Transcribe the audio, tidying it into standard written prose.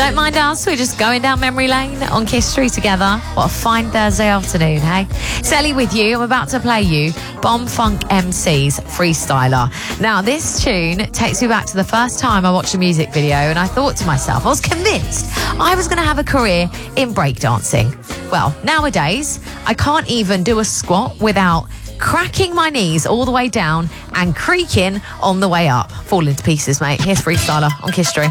Don't mind us, we're just going down memory lane on Kiss Street together. What a fine Thursday afternoon, hey? It's Ellie with you. I'm about to play you Bomb Funk MC's Freestyler. Now, this tune takes me back to the first time I watched a music video, and I thought to myself, I was convinced I was going to have a career in breakdancing. Well, nowadays, I can't even do a squat without cracking my knees all the way down and creaking on the way up. Falling to pieces, mate. Here's Freestyler on Kiss Street.